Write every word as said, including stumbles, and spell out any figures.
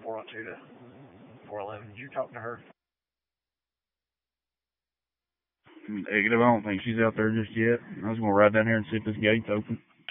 four oh two to four eleven. Did you talk to her? Negative. I don't think she's out there just yet. I was going to ride down here and see if this gate's open.